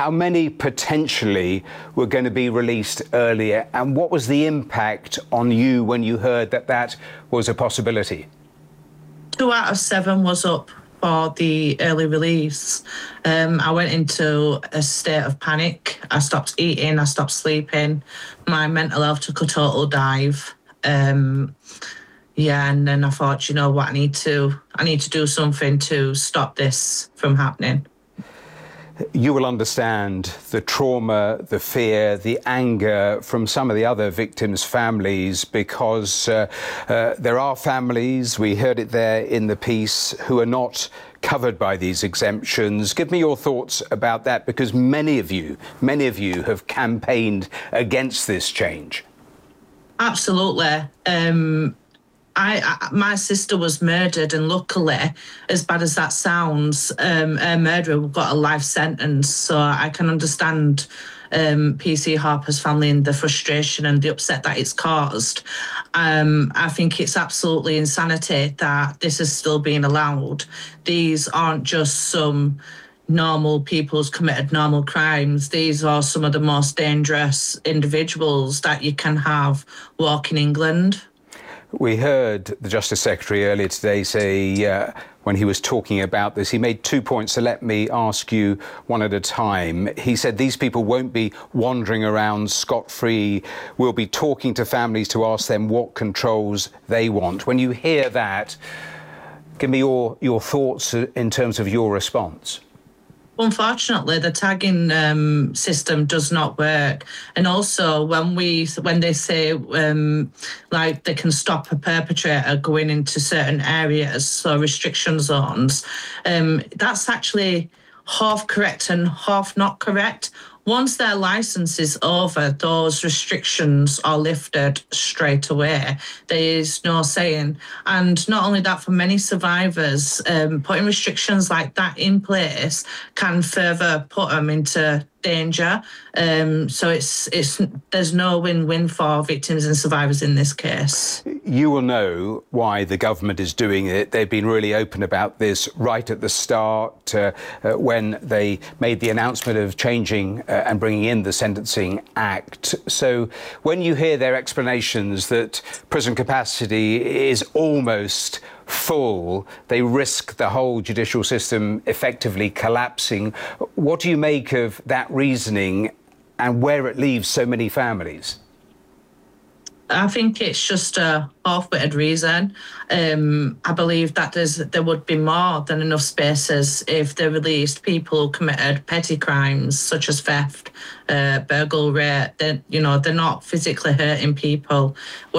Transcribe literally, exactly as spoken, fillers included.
how many potentially were going to be released earlier, and what was the impact on you when you heard that that was a possibility? Two out of seven was up for the early release. Um, I went into a state of panic. I stopped eating, I stopped sleeping. My mental health took a total dive. Um, yeah, and then I thought, you know what, I need to, I need to do something to stop this from happening. You will understand the trauma, the fear, the anger from some of the other victims' families, because uh, uh, there are families, we heard it there in the piece, who are not covered by these exemptions. Give me your thoughts about that, because many of you, many of you have campaigned against this change. Absolutely. Um, I, I, my sister was murdered, and luckily, as bad as that sounds, um, a murderer got a life sentence. So I can understand um, P C Harper's family and the frustration and the upset that it's caused. Um, I think it's absolutely insanity that this is still being allowed. These aren't just some normal people who's committed normal crimes. These are some of the most dangerous individuals that you can have walk in England. We heard the Justice Secretary earlier today say, uh, when he was talking about this, he made two points, so let me ask you one at a time. He said these people won't be wandering around scot-free. We'll be talking to families to ask them what controls they want. When you hear that, give me your, your thoughts in terms of your response. Unfortunately, the tagging um, system does not work, and also when we when they say um, like they can stop a perpetrator going into certain areas, so restriction zones, um, that's actually half correct and half not correct. Once their license is over, those restrictions are lifted straight away. There is no saying. And not only that, for many survivors, um, putting restrictions like that in place can further put them into danger. Um, so it's it's there's no win-win for victims and survivors in this case. You will know why the government is doing it. They've been really open about this right at the start, uh, uh, when they made the announcement of changing uh, and bringing in the Sentencing Act. So when you hear their explanations that prison capacity is almost full, they risk the whole judicial system effectively collapsing. What do you make of that reasoning and where it leaves so many families? I think it's just a half-witted reason. Um, I believe that there's there would be more than enough spaces if they released people who committed petty crimes such as theft, uh, burglary. They, you know, they're not physically hurting people.